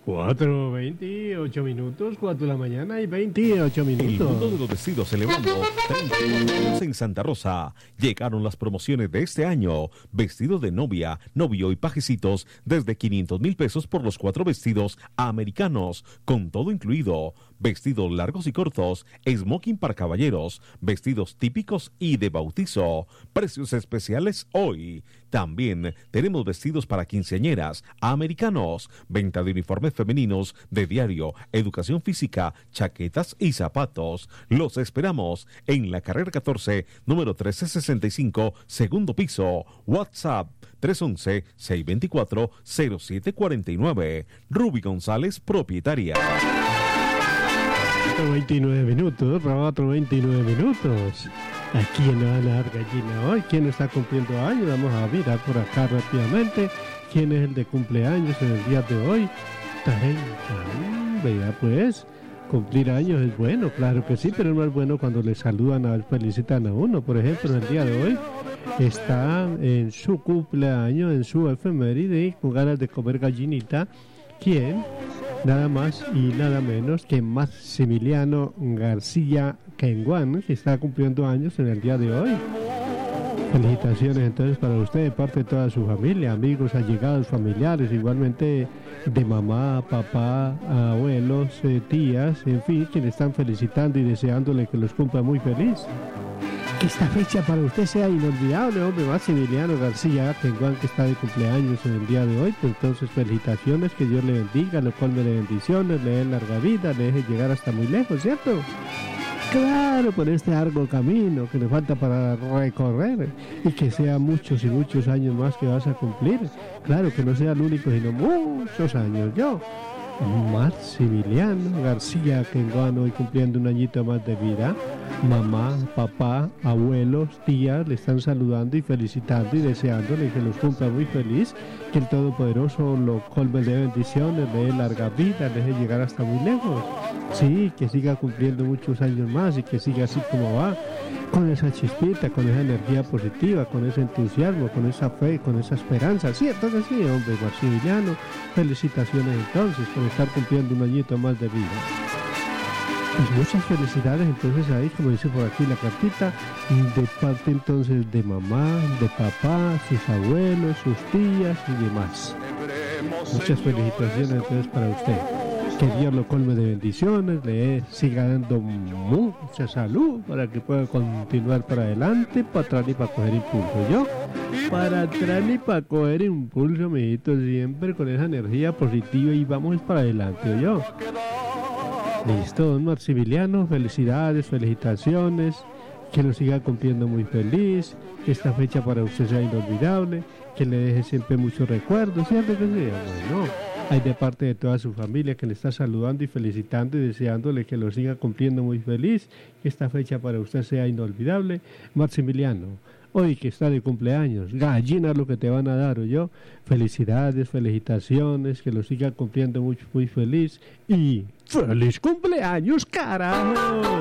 4:28 minutos, 4 de la mañana y 28 El mundo de minutos. los vestidos celebrando 34 años en Santa Rosa. Llegaron las promociones de este año. Vestido de novia, novio y pajecitos desde 500,000 pesos por los 4 vestidos americanos, con todo incluido. Vestidos largos y cortos, smoking para caballeros, vestidos típicos y de bautizo. Precios especiales hoy. También tenemos vestidos para quinceañeras, americanos, venta de uniformes femeninos de diario, educación física, chaquetas y zapatos. Los esperamos en la carrera 14, número 1365, segundo piso. WhatsApp 311-624-0749. Ruby González, propietaria. 29 minutos, 29 minutos. ¿A quién le van a dar gallina hoy? ¿Quién está cumpliendo años? Vamos a mirar por acá rápidamente. ¿Quién es el de cumpleaños en el día de hoy? 30. Vea pues, cumplir años es bueno, claro que sí, pero es más bueno cuando le saludan, a felicitan a uno. Por ejemplo, en el día de hoy está en su cumpleaños, en su efeméride, con ganas de comer gallinita. ¿Quién? Nada más y nada menos que Maximiliano García Kenguán, que está cumpliendo años en el día de hoy. Felicitaciones entonces para usted de parte de toda su familia, amigos, allegados, familiares, igualmente de mamá, papá, abuelos, tías, en fin, quienes están felicitando y deseándole que los cumpla muy feliz. Que esta fecha para usted sea inolvidable, hombre. Maximiliano García Kenguán, que está de cumpleaños en el día de hoy, pues entonces felicitaciones, que Dios le bendiga, lo cual me dé bendiciones, le dé larga vida, le deje llegar hasta muy lejos, ¿cierto? Claro, por este largo camino que le falta para recorrer, y que sea muchos y muchos años más que vas a cumplir. Claro, que no sea el único, sino muchos años. Yo, Maximiliano García Kenguán, hoy cumpliendo un añito más de vida. Mamá, papá, abuelos, tías le están saludando y felicitando y deseándole que los cumpla muy feliz, que el Todopoderoso lo colme de bendiciones, le dé larga vida, le deje llegar hasta muy lejos. Sí, que siga cumpliendo muchos años más y que siga así como va, con esa chispita, con esa energía positiva, con ese entusiasmo, con esa fe, con esa esperanza. Sí, entonces sí, hombre, Maximiliano, felicitaciones entonces por estar cumpliendo un añito más de vida. Pues muchas felicidades entonces ahí, como dice por aquí la cartita, de parte entonces de mamá, de papá, sus abuelos, sus tías y demás. Muchas felicitaciones entonces para usted. Que Dios lo colme de bendiciones, le siga dando mucha salud para que pueda continuar para adelante, para atrás y para coger impulso. Yo, para atrás y para coger impulso, mijito, siempre con esa energía positiva y vamos para adelante, yo. Listo, don Maximiliano, felicidades, felicitaciones, que lo siga cumpliendo muy feliz, que esta fecha para usted sea inolvidable, que le deje siempre muchos recuerdos, ¿cierto que sea? Bueno, hay de parte de toda su familia que le está saludando y felicitando y deseándole que lo siga cumpliendo muy feliz, que esta fecha para usted sea inolvidable. Maximiliano, hoy que está de cumpleaños, gallina lo que te van a dar, yo. Felicidades, felicitaciones, que lo siga cumpliendo muy, muy feliz y ¡feliz cumpleaños, carajo!